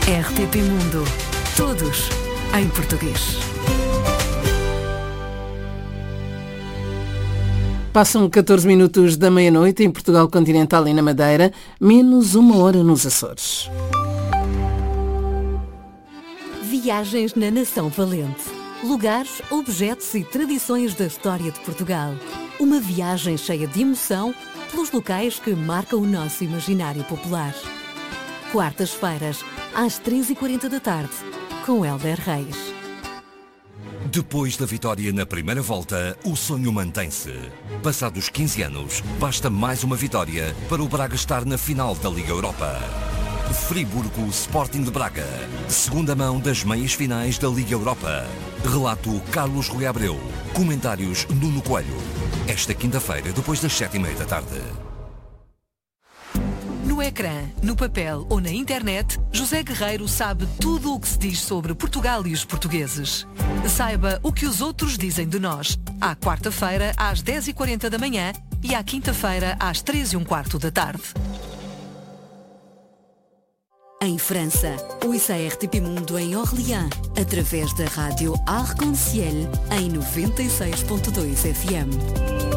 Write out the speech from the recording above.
RTP Mundo. Todos em português. Passam 14 minutos da meia-noite em Portugal Continental e na Madeira, menos 1 hora nos Açores. Viagens na Nação Valente. Lugares, objetos e tradições da história de Portugal. Uma viagem cheia de emoção pelos locais que marcam o nosso imaginário popular. Quartas-feiras, às 3h40 da tarde, com Hélder Reis. Depois da vitória na primeira volta, o sonho mantém-se. Passados 15 anos, basta mais uma vitória para o Braga estar na final da Liga Europa. Friburgo Sporting de Braga. Segunda mão das meias finais da Liga Europa. Relato Carlos Rui Abreu. Comentários Nuno Coelho. Esta quinta-feira, depois das 7h30 da tarde. No ecrã, no papel ou na internet, José Guerreiro sabe tudo o que se diz sobre Portugal e os portugueses. Saiba o que os outros dizem de nós. À quarta-feira, às 10h40 da manhã e à quinta-feira, às 3h15 da tarde. Em França, ouça a RTP Mundo em Orléans, através da rádio Arc-en-Ciel em 96.2 FM.